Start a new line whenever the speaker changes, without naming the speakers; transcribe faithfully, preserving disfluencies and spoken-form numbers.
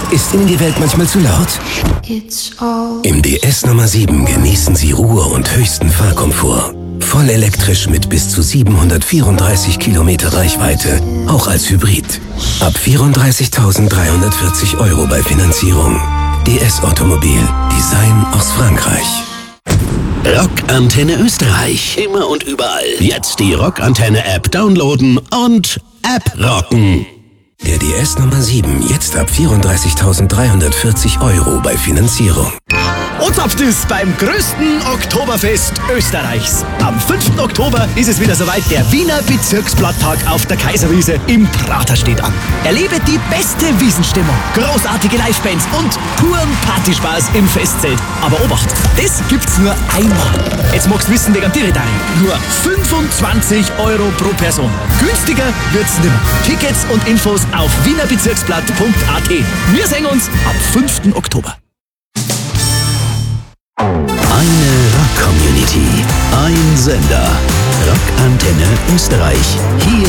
Ist Ihnen die Welt manchmal zu laut? Im D S Nummer sieben genießen Sie Ruhe und höchsten Fahrkomfort. Voll elektrisch mit bis zu siebenhundertvierunddreißig Kilometer Reichweite, auch als Hybrid. Ab vierunddreißigtausenddreihundertvierzig Euro bei Finanzierung. D S Automobil. Design aus Frankreich.
Rockantenne Österreich. Immer und überall. Jetzt die Rockantenne-App downloaden und App rocken.
Der D S Nummer sieben jetzt ab vierunddreißigtausenddreihundertvierzig Euro bei Finanzierung.
Und habt es beim größten Oktoberfest Österreichs. Am fünften Oktober ist es wieder soweit. Der Wiener Bezirksblatttag auf der Kaiserwiese im Prater steht an. Erlebe die beste Wiesenstimmung, großartige Livebands und puren Partyspaß im Festzelt. Aber Obacht, das gibt's nur einmal. Jetzt magst du wissen, wegen Tiritari. Nur fünfundzwanzig Euro pro Person. Günstiger wird's nimmer. Tickets und Infos auf wienerbezirksblatt punkt a t. Wir sehen uns am fünften Oktober.
Eine Rock-Community, ein Sender. Rockantenne Österreich. Hier